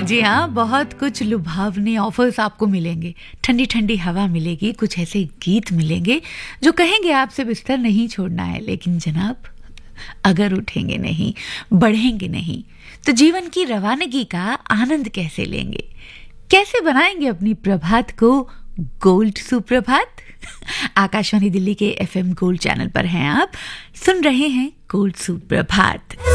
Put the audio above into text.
जी हाँ, बहुत कुछ लुभावने ऑफर्स आपको मिलेंगे, ठंडी ठंडी हवा मिलेगी, कुछ ऐसे गीत मिलेंगे जो कहेंगे आपसे बिस्तर नहीं छोड़ना है। लेकिन जनाब, अगर उठेंगे नहीं, बढ़ेंगे नहीं, तो जीवन की रवानगी का आनंद कैसे लेंगे? कैसे बनाएंगे अपनी प्रभात को गोल्ड सुप्रभात? आकाशवाणी दिल्ली के FM गोल्ड चैनल पर हैं आप, सुन रहे हैं गोल्ड सुप्रभात।